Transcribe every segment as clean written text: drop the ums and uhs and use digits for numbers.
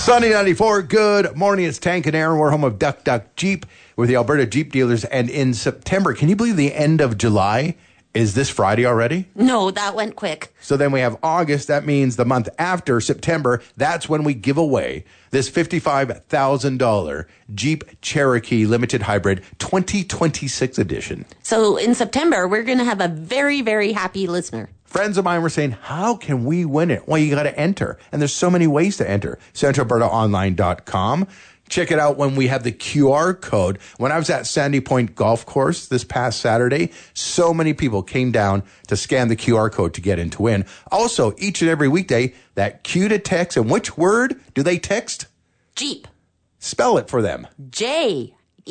Sunny 94, good morning. It's Tank and Aaron. We're home of Duck Duck Jeep with the Alberta Jeep dealers. And in September, can you believe the end of July is this Friday already? No, that went quick. So then we have August. That means the month after September, that's when we give away this $55,000 Jeep Cherokee Limited Hybrid 2026 edition. So in September, we're going to have a very, very happy listener. Friends of mine were saying, how can we win it? Well, you got to enter. And there's so many ways to enter. CentralAlbertaOnline.com. Check it out when we have the QR code. When I was at Sandy Point Golf Course this past Saturday, so many people came down to scan the QR code to get in to win. Also, each and every weekday, that cue to text. And which word do they text? Jeep. Spell it for them. Jeep.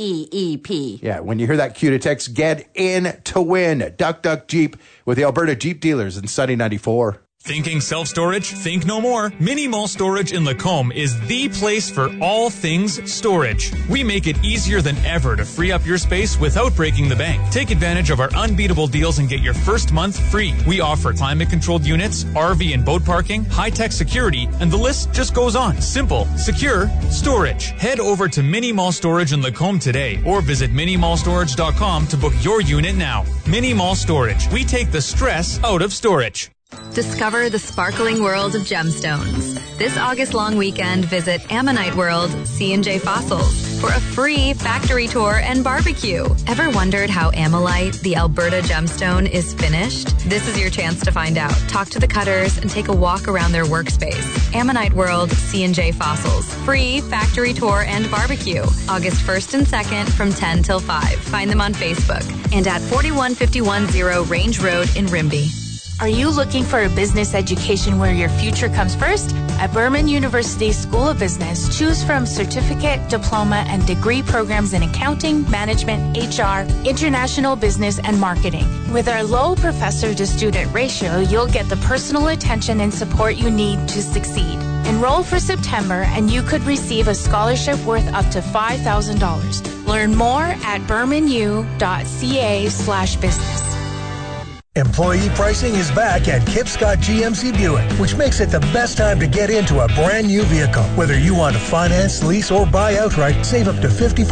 Yeah, when you hear that cue to text, get in to win. Duck Duck Jeep with the Alberta Jeep dealers in Sunny 94. Thinking self-storage? Think no more. Mini Mall Storage in Lacombe is the place for all things storage. We make it easier than ever to free up your space without breaking the bank. Take advantage of our unbeatable deals and get your first month free. We offer climate-controlled units, RV and boat parking, high-tech security, and the list just goes on. Simple, secure, storage. Head over to Mini Mall Storage in Lacombe today or visit minimallstorage.com to book your unit now. Mini Mall Storage. We take the stress out of storage. Discover the sparkling world of gemstones. This August long weekend, visit Ammonite World C&J Fossils for a free factory tour and barbecue. Ever wondered how Ammonite, the Alberta gemstone, is finished? This is your chance to find out. Talk to the cutters and take a walk around their workspace. Ammonite World C&J Fossils. Free factory tour and barbecue. August 1st and 2nd from 10 till 5. Find them on Facebook and at 41510 Range Road in Rimbey. Are you looking for a business education where your future comes first? At Berman University School of Business, choose from certificate, diploma, and degree programs in accounting, management, HR, international business, and marketing. With our low professor-to-student ratio, you'll get the personal attention and support you need to succeed. Enroll for September, and you could receive a scholarship worth up to $5,000. Learn more at bermanu.ca/business. Employee pricing is back at Kip Scott GMC Buick, which makes it the best time to get into a brand new vehicle. Whether you want to finance, lease, or buy outright, save up to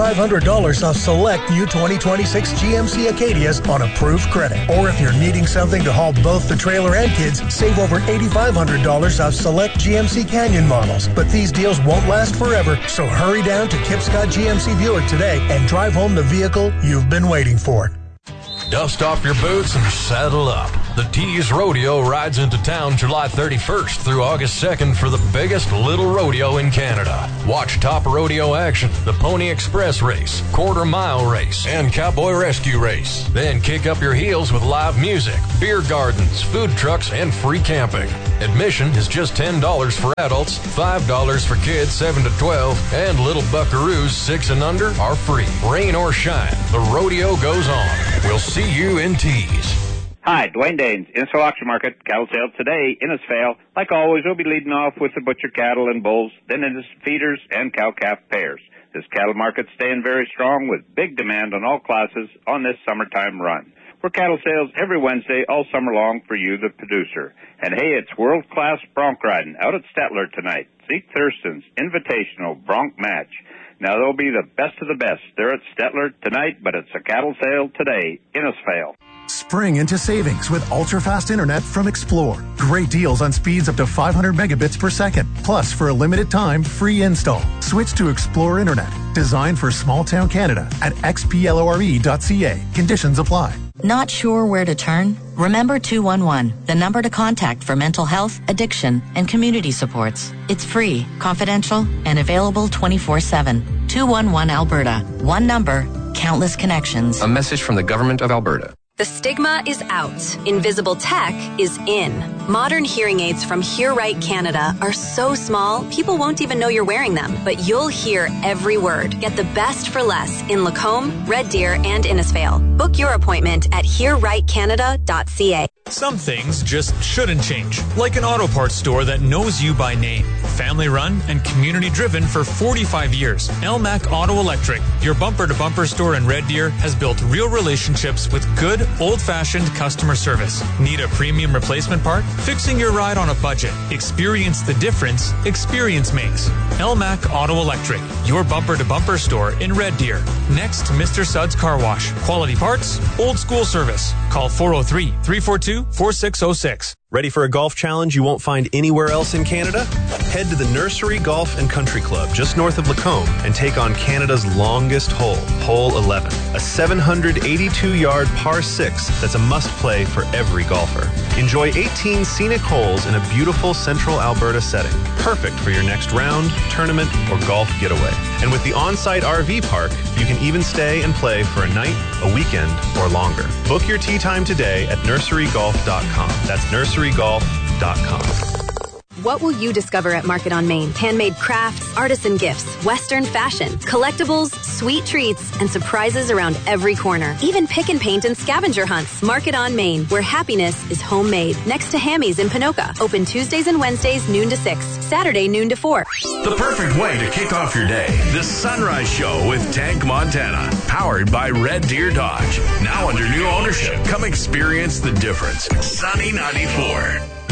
$5,500 off select new 2026 GMC Acadias on approved credit. Or if you're needing something to haul both the trailer and kids, save over $8,500 off select GMC Canyon models. But these deals won't last forever, so hurry down to Kip Scott GMC Buick today and drive home the vehicle you've been waiting for. Dust off your boots and saddle up. The Tees Rodeo rides into town July 31st through August 2nd for the biggest little rodeo in Canada. Watch top rodeo action, the Pony Express race, quarter-mile race, and cowboy rescue race. Then kick up your heels with live music, beer gardens, food trucks, and free camping. Admission is just $10 for adults, $5 for kids 7 to 12, and little buckaroos 6 and under are free. Rain or shine, the rodeo goes on. We'll see you in Tees. Hi, Dwayne Daines, Innisfail Auction Market, cattle sales today, Innisfail. Like always, we'll be leading off with the butcher cattle and bulls, then Innis feeders and cow-calf pairs. This cattle market's staying very strong with big demand on all classes on this summertime run. We're cattle sales every Wednesday all summer long for you, the producer. And hey, it's world-class bronc riding out at Stettler tonight. Zeke Thurston's Invitational Bronc Match. Now, they'll be the best of the best. They're at Stettler tonight, but it's a cattle sale today, Innisfail. Spring into savings with ultra-fast internet from Explore. Great deals on speeds up to 500 megabits per second. Plus, for a limited time, free install. Switch to Explore Internet. Designed for small-town Canada at xplore.ca. Conditions apply. Not sure where to turn? Remember 211, the number to contact for mental health, addiction, and community supports. It's free, confidential, and available 24/7. 211 Alberta. One number, countless connections. A message from the Government of Alberta. The stigma is out. Invisible tech is in. Modern hearing aids from Hear Right Canada are so small, people won't even know you're wearing them. But you'll hear every word. Get the best for less in Lacombe, Red Deer, and Innisfail. Book your appointment at hearrightcanada.ca. Some things just shouldn't change, like an auto parts store that knows you by name. Family run and community driven for 45 years. Elmac Auto Electric, your bumper-to-bumper store in Red Deer, has built real relationships with good, old-fashioned customer service. Need a premium replacement part? Fixing your ride on a budget. Experience the difference experience makes. Elmac Auto Electric, your bumper-to-bumper store in Red Deer. Next to Mr. Suds Car Wash. Quality parts, old school service. Call 403-342-4606. Ready for a golf challenge you won't find anywhere else in Canada? Head to the Nursery Golf and Country Club just north of Lacombe and take on Canada's longest hole, Hole 11, a 782-yard par 6 that's a must-play for every golfer. Enjoy 18 scenic holes in a beautiful central Alberta setting, perfect for your next round, tournament, or golf getaway. And with the on-site RV park, you can even stay and play for a night, a weekend, or longer. Book your tee time today at nurserygolf.com. That's nurserygolf.com. What will you discover at Market on Main? Handmade crafts, artisan gifts, Western fashion, collectibles, sweet treats, and surprises around every corner. Even pick and paint and scavenger hunts. Market on Main, where happiness is homemade. Next to Hammy's in Pinoka. Open Tuesdays and Wednesdays, noon to 6. Saturday, noon to 4. The perfect way to kick off your day. The Sunrise Show with Tank Montana. Powered by Red Deer Dodge. Now under new ownership. Come experience the difference. Sunny 94.